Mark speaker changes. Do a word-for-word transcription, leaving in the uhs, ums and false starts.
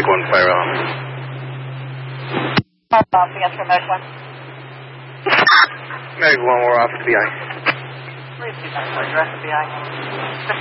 Speaker 1: Big one, fire alarm.
Speaker 2: Alarm, against for Meg one.
Speaker 1: Meg one, we're off F B I.
Speaker 2: Please be back for your F B I.